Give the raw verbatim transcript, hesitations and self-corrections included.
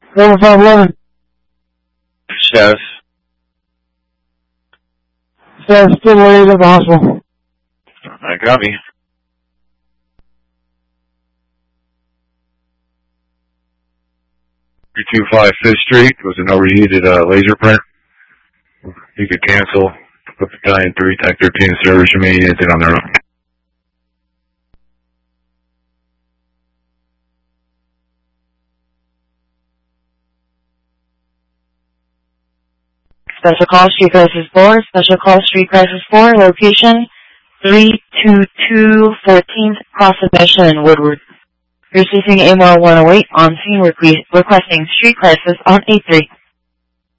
Number five eleven. Status. Status still located at the hospital. I got me. three two five Fifth Street was an overheated uh, laser print. You could cancel. Put Battalion three, Tech thirteen service remaining anything on their own. Special Call Street Crisis four, Special Call Street Crisis four, location three two two fourteenth Cross Submission in Woodward. Receiving A M R one oh eight on scene requesting street crisis on eight three.